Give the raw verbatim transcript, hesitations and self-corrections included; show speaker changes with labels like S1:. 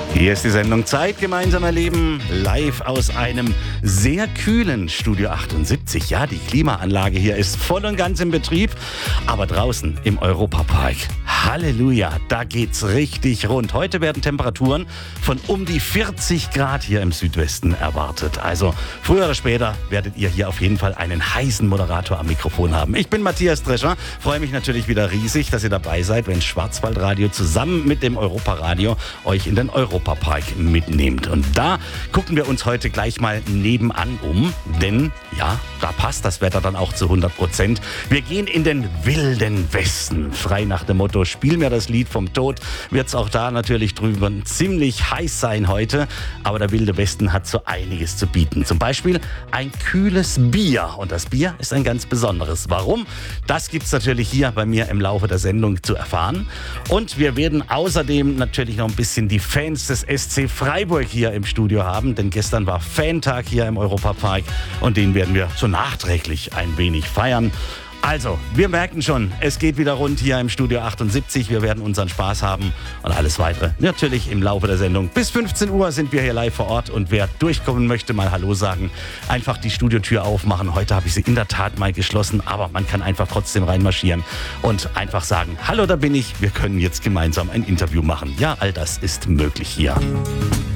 S1: Hier ist die Sendung Zeit gemeinsam erleben, live aus einem sehr kühlen Studio achtundsiebzig. Ja, die Klimaanlage hier ist voll und ganz im Betrieb, aber draußen im Europapark, Halleluja, da geht's richtig rund. Heute werden Temperaturen von um die vierzig Grad hier im Südwesten erwartet. Also früher oder später werdet ihr hier auf jeden Fall einen heißen Moderator am Mikrofon haben. Ich bin Matthias Drescher, freue mich natürlich wieder riesig, dass ihr dabei seid, wenn Schwarzwaldradio zusammen mit dem Europaradio euch in den Europapark mitnimmt. Und da gucken wir uns heute gleich mal nebenan um, denn ja, da passt das Wetter dann auch zu hundert Prozent. Wir gehen in den wilden Westen, frei nach dem Motto, spiel mir das Lied vom Tod, wird es auch da natürlich drüben ziemlich heiß sein heute, aber der wilde Westen hat so einiges zu bieten. Zum Beispiel ein kühles Bier und das Bier ist ein ganz besonderes. Warum? Das gibt es natürlich hier bei mir im Laufe der Sendung zu erfahren und wir werden außerdem natürlich noch ein bisschen die Fans des S C Freiburg hier im Studio haben, denn gestern war Fantag hier im Europapark und den werden wir so nachträglich ein wenig feiern. Also, wir merken schon, es geht wieder rund hier im Studio achtundsiebzig. Wir werden unseren Spaß haben und alles weitere natürlich im Laufe der Sendung. Bis fünfzehn Uhr sind wir hier live vor Ort und wer durchkommen möchte, mal Hallo sagen, einfach die Studiotür aufmachen. Heute habe ich sie in der Tat mal geschlossen, aber man kann einfach trotzdem reinmarschieren und einfach sagen, hallo, da bin ich, wir können jetzt gemeinsam ein Interview machen. Ja, all das ist möglich hier.